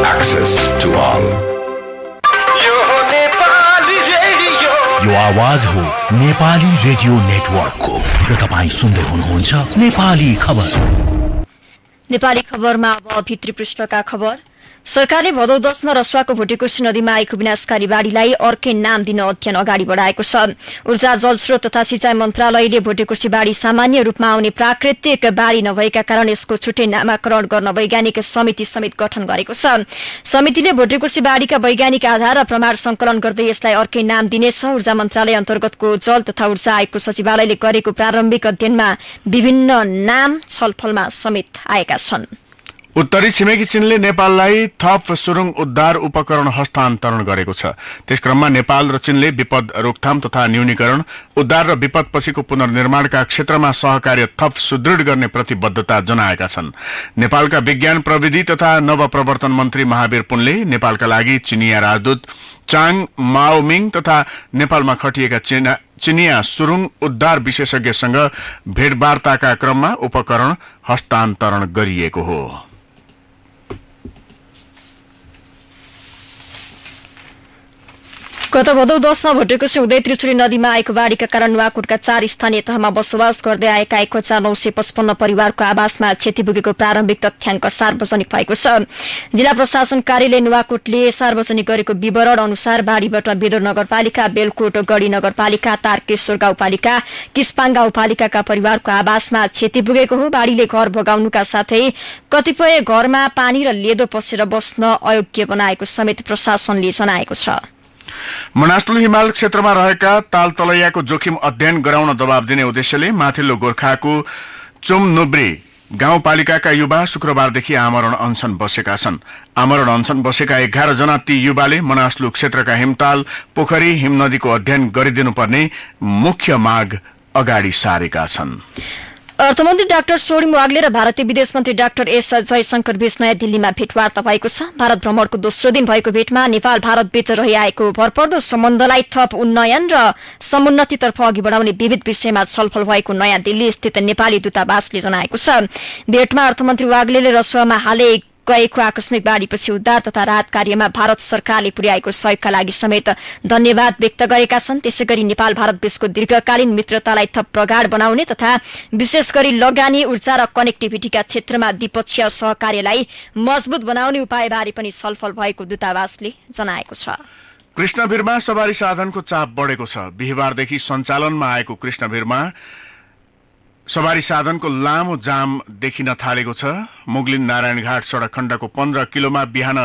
access to all. यो आवाज हो नेपाली रेडियो नेटवर्कको र तपाईं सुन्दै हुनुहुन्छ नेपाली खबर। नेपाली खबरमा अब भित्री पृष्ठका खबर। सरकारले भदौ 10 मा रसुवाको भुटेकोशी नदीमा आएको विनाशकारी बाढीलाई अर्कै नाम दिन अध्ययन अगाडि बढाएको छ। ऊर्जा जलस्रोत तथा सिंचाई मन्त्रालयले भुटेकोशी बाढी सामान्य रूपमा आउने प्राकृतिक बाढी नभएका कारण यसको छुट्टै नामाकरण गर्न वैज्ञानिक समिति समेत गठन गरेको छ। समितिले भुटेकोशी बाढीका वैज्ञानिक आधार र प्रमाण संकलन गर्दै यसलाई अर्कै नाम दिनेछ। ऊर्जा मन्त्रालय अन्तर्गतको जल तथा ऊर्जा आयोगको सचिवालयले गरेको प्रारम्भिक अध्ययनमा विभिन्न नाम छलफलमा समेत आएका छन्। उत्तरी छिमेकी चीनले नेपाललाई थप सुरुङ उद्धार उपकरण हस्तान्तरण गरेको छ। त्यसक्रममा नेपाल र चीनले विपद रोकथाम तथा न्यूनीकरण, उद्धार र विपदपछिको पुनर्निर्माणका क्षेत्रमा सहकार्य थप सुदृढ गर्ने प्रतिबद्धता जनाएका छन्। नेपालका विज्ञान प्रविधि तथा नवप्रवर्तन मन्त्री महावीर पुनले नेपालका लागि चिनिया राजदूत चाङ माओमिङ तथा नेपालमा खटिएका चिनिया सुरुङ उद्धार विशेषज्ञसँग भेटवार्ताका क्रममा उपकरण हस्तान्तरण गरिएको हो। गत भदौ 10 मा भुटेकोशी हुँदै त्रिचुरी नदीमा आएको बाढीका कारण नुवाकोटका 4 स्थानीय तहमा बसोबास गर्दै आएका 1955 परिवारको आवासमा क्षति पुगेको प्रारम्भिक तथ्याङ्क सार्वजनिक भएको छ। जिल्ला प्रशासन कार्यालय नुवाकोटले सार्वजनिक गरेको विवरण अनुसार बाढीबाट बेदर नगरपालिका, बेलकोट गढी नगरपालिका, तारकेश्वर गाउँपालिका, किस्पाङ गाउँपालिकाका परिवारको आवासमा क्षति पुगेको हो। बाढीले घर भगाउनुका साथै कतिपय घरमा पानी र लेदो पसेर बस्न अयोग्य बनाएको समेत प्रशासनले जनाएको छ। मनासलु हिमाल क्षेत्रमा रहेका ताल तलैयाको जोखिम अध्ययन गराउन दबाव दिने उद्देश्यले माथिल्लो गोर्खाको चुमनुब्री गाउँपालिकाका युवा शुक्रबारदेखि आमरण अनसन बसेका छन्। आमरण अनसन बसेका 11 जना ती युवाले मनासलु क्षेत्रका हिमताल, पोखरी, हिमनदीको अध्ययन गरिदिनुपर्ने मुख्य माग अगाडि सारेका छन्। अर्थमन्त्री डाक्टर सोरिम वाग्ले र भारतीय विदेश मन्त्री डाक्टर एस जयशंकर बीच नयाँ दिल्लीमा भेटवार्ता भएको छ। भारत भ्रमणको दोस्रो दिन भएको भेटमा नेपाल भारत बीच रहिआएको भरपर्दो सम्बन्धलाई थप उन्नयन र समुन्नतितर्फ अघि बढाउने विविध विषयमा छलफल भएको नयाँ दिल्ली स्थित नेपाली दूतावासले जनाएको छ। भेटमा अर्थमन्त्री वाग्लेले रसुवामा हालै गएको आकस्मिक बाढीपछि उद्धार तथा राहत कार्यमा भारत सरकारले पुर्याएको सहयोगका लागि समेत धन्यवाद व्यक्त गरेका छन्। त्यसैगरी नेपाल भारत बीचको दीर्घकालीन मित्रतालाई थप प्रगाढ बनाउने तथा विशेष गरी लगानी, ऊर्जा र कनेक्टिभिटीका क्षेत्रमा द्विपक्षीय सहकार्यलाई मजबुत बनाउने उपायबारे पनि छलफल भएको दूतावासले जनाएको छ। कृष्णभिरमा सवारी साधनको चाप बढेको छ। बिहीबारदेखि सञ्चालनमा आएको कृष्णभिरमा सवारी साधनको लामो जाम देखिन थालेको छ। मुगलिन नारायणघाट सड़क खण्डको 15 किलोमा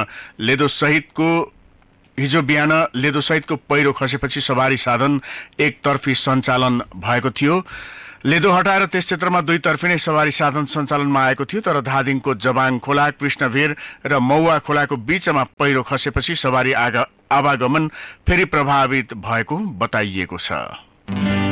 हिजो बिहान लेदोसहितको पहिरो खसेपछि सवारी साधन एकतर्फी सञ्चालन भएको थियो। लेदो हटाएर त्यस क्षेत्रमा दुईतर्फी नै सवारी साधन सञ्चालनमा आएको थियो, तर धादिङको जबाङ खोला, कृष्णभिर र मौवा खोलाको बीचमा पहिरो खसेपछि सवारी आवागमन फेरि प्रभावित भएको बताइएको छ।